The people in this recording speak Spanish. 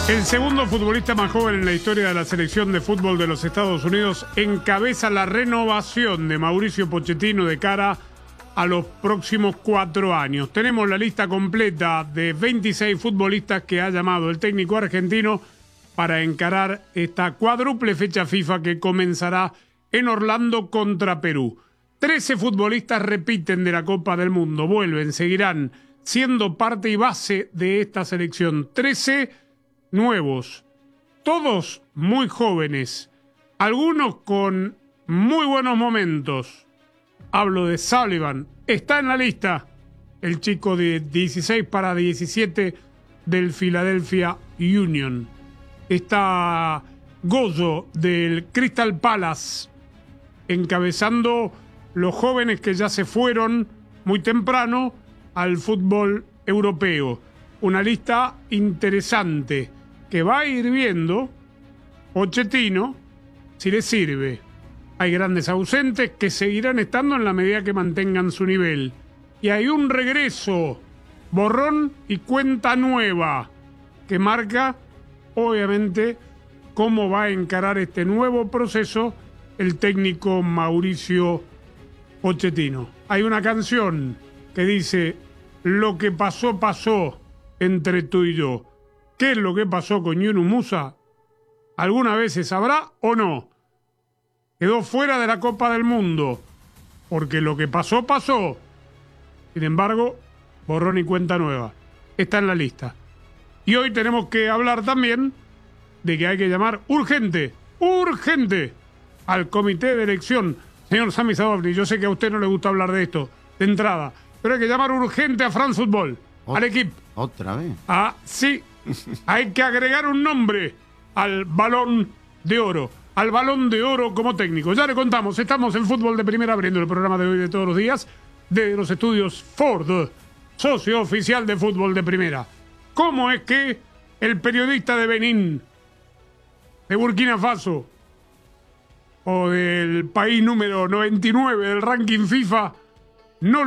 El segundo futbolista más joven en la historia de la selección de fútbol de los Estados Unidos encabeza la renovación de Mauricio Pochettino de cara a los próximos 4 años. Tenemos la lista completa de 26 futbolistas que ha llamado el técnico argentino para encarar esta cuádruple fecha FIFA que comenzará en Orlando contra Perú. 13 futbolistas repiten de la Copa del Mundo, vuelven, seguirán siendo parte y base de esta selección. 13 nuevos, todos muy jóvenes, algunos con muy buenos momentos. Hablo de Sullivan, está en la lista, el chico de 16 para 17 del Philadelphia Union. Está Gozo del Crystal Palace, encabezando los jóvenes que ya se fueron muy temprano al fútbol europeo. Una lista interesante que va a ir viendo Pochettino si le sirve. Hay grandes ausentes que seguirán estando en la medida que mantengan su nivel. Y hay un regreso, borrón y cuenta nueva, que marca, obviamente, cómo va a encarar este nuevo proceso el técnico Mauricio Pochettino. Hay una canción que dice: lo que pasó, pasó entre tú y yo. ¿Qué es lo que pasó con Yunus Musah? ¿Alguna vez se sabrá o no? Quedó fuera de la Copa del Mundo, porque lo que pasó, pasó. Sin embargo, borrón y cuenta nueva. Está en la lista. Y hoy tenemos que hablar también de que hay que llamar urgente al comité de elección. Señor Sami Sadovni, yo sé que a usted no le gusta hablar de esto de entrada, pero hay que llamar urgente a France Football, al equipo. ¿Otra vez? Ah, sí. Hay que agregar un nombre al Balón de Oro. Al Balón de Oro como técnico. Ya le contamos, estamos en Fútbol de Primera, abriendo el programa de hoy de todos los días de los estudios Ford, socio oficial de Fútbol de Primera. ¿Cómo es que el periodista de Benín, de Burkina Faso, o del país número 99 del ranking FIFA, no